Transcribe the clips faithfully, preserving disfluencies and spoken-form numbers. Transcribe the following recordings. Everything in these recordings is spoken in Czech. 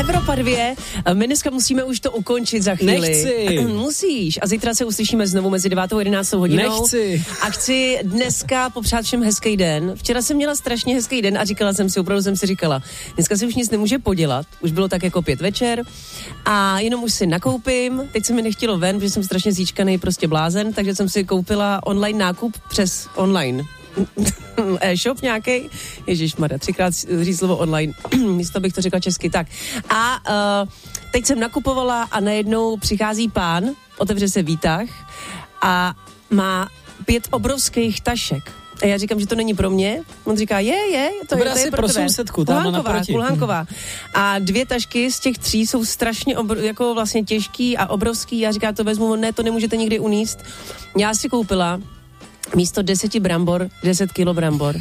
Evropa dvě, my dneska musíme už to ukončit za chvíli. Nechci. Musíš. A zítra se uslyšíme znovu mezi devátou a jedenáctou hodinou. Nechci. A chci dneska popřát všem hezký den. Včera jsem měla strašně hezký den a říkala jsem si, opravdu jsem si říkala, dneska si už nic nemůže podělat. Už bylo tak jako pět večer a jenom už si nakoupím. Teď se mi nechtělo ven, protože jsem strašně zíčkanej, prostě blázen, takže jsem si koupila online nákup přes online. E-shop nějaký. Ježišmarja, třikrát říct slovo online, místo bych to řekla česky. Tak. A uh, teď jsem nakupovala a najednou přichází pán, otevře se výtah a má pět obrovských tašek. A já říkám, že to není pro mě. On říká, je, je, to, to je, to je pro tebe. Sousedku, Kulhánková, kulhánková. A dvě tašky z těch tří jsou strašně obr- jako vlastně těžký a obrovský. Já říkám, to vezmu, ne, to nemůžete nikdy uníst. Já si koupila místo deseti brambor, deset kilo brambor.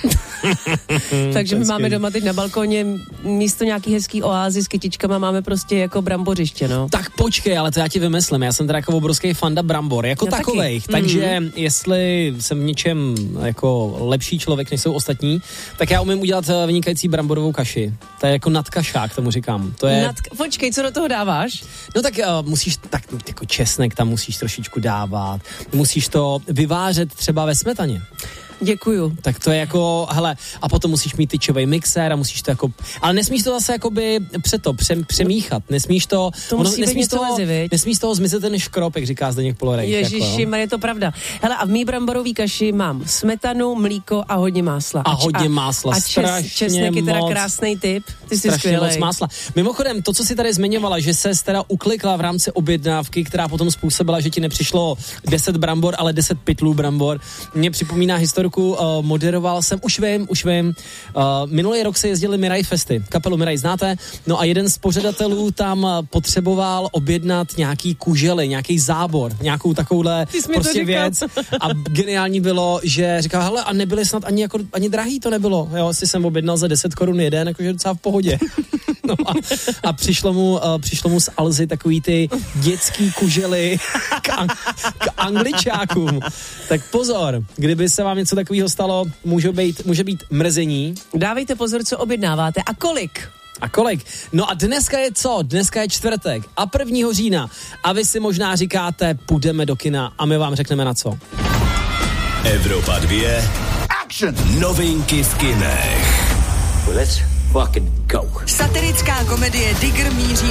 Takže my máme doma teď na balkoně místo nějaký hezký oázy s kytičkama máme prostě jako brambořiště, no. Tak počkej, ale to já ti vymyslím. Já jsem teda jako obrovský fanda brambor, jako já takovejch. Taky. Takže mm. jestli jsem v něčem jako lepší člověk, než jsou ostatní, tak já umím udělat vynikající bramborovou kaši. To je jako nadkašák, tomu říkám. To je... Nadka- Počkej, co do toho dáváš? No tak uh, musíš, tak jako česnek tam musíš trošičku dávat. Musíš to vyvářet třeba ve smetaně. Děkuju. Tak to je jako, hele, a potom musíš mít tyčovej mixér a musíš to jako, ale nesmíš to zase jakoby před to pře, přemíchat, nesmíš to, to ono, musí nesmíš, toho, toho, nesmíš toho zmizet ten škrop, jak říká Zdeněk Polorejch. Ježiši, jako, je to pravda. Hele, a v mý bramborový kaši mám smetanu, mlíko a hodně másla. A, a hodně másla, a strašně čes, česnek je teda moc, krásný tip. Ty jsi strašně skvělej. moc másla. Mimochodem, to, co si tady zmiňovala, že se teda uklikla v rámci objednávky, která potom způsobila, že ti nepřišlo deset brambor, ale deset pytlů brambor, mě připomíná historku, uh, moderoval jsem, už vím, už vím, uh, minulý rok se jezdili Mirai Festy, kapelu Mirai znáte, no a jeden z pořadatelů tam potřeboval objednat nějaký kužely, nějaký zábor, nějakou takovouhle prostě věc a geniální bylo, že říkal, hele, a nebyly snad ani, jako, ani drahý to nebylo, jo, jestli jsem objednal za deset korun jeden, jakože docela v pohodě. No a, a přišlo mu, uh, přišlo mu z Alzy takový ty dětský kužely k, ang- k angličákům. Tak pozor, kdyby se vám něco takového stalo, může být, může být mrzení. Dávejte pozor, co objednáváte a kolik. A kolik? No a dneska je co? Dneska je čtvrtek a prvního října. A vy si možná říkáte, půjdeme do kina a my vám řekneme na co. Evropa dvě. Action! Novinky v kinech. Let's fucking go. Satirická komedie Digr míří